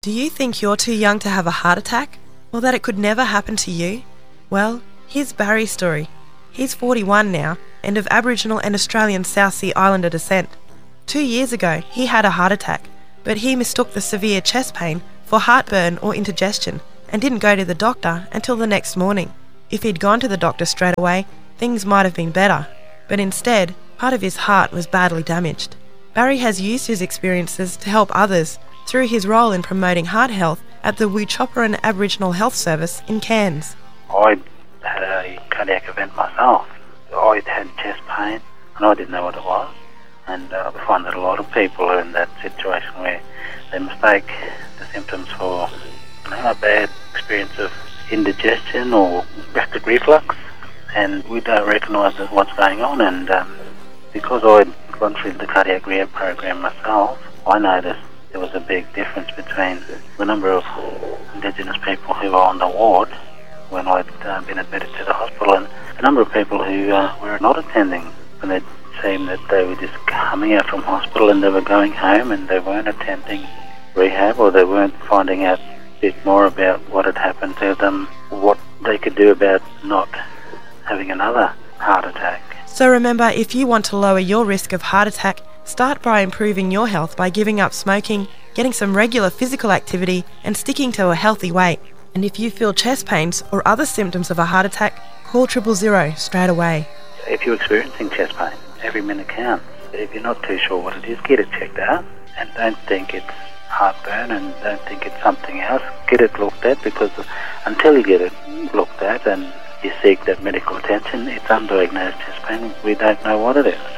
Do you think you're too young to have a heart attack? Or that it could never happen to you? Well, here's Barry's story. He's 41 now and of Aboriginal and Australian South Sea Islander descent. 2 years ago, he had a heart attack, but he mistook the severe chest pain for heartburn or indigestion and didn't go to the doctor until the next morning. If he'd gone to the doctor straight away, things might have been better, but instead, part of his heart was badly damaged. Barry has used his experiences to help others through his role in promoting heart health at the Wuchopperen Aboriginal Health Service in Cairns. I had a cardiac event myself. I had chest pain and I didn't know what it was. And I find that a lot of people are in that situation where they mistake the symptoms for a bad experience of indigestion or gastric reflux, and we don't recognise what's going on. And because I'd gone through the cardiac rehab program myself, I noticed there was a big difference between the number of Indigenous people who were on the ward when I'd been admitted to the hospital and the number of people who were not attending, when it seemed that they were just coming out from hospital and they were going home and they weren't attending rehab, or they weren't finding out a bit more about what had happened to them, what they could do about not having another heart attack. So remember, if you want to lower your risk of heart attack, start by improving your health by giving up smoking, getting some regular physical activity and sticking to a healthy weight. And if you feel chest pains or other symptoms of a heart attack, call 000 straight away. If you're experiencing chest pain, every minute counts. If you're not too sure what it is, get it checked out and don't think it's heartburn and don't think it's something else. Get it looked at, because until you get it looked at and you seek that medical attention, it's undiagnosed chest pain. We don't know what it is.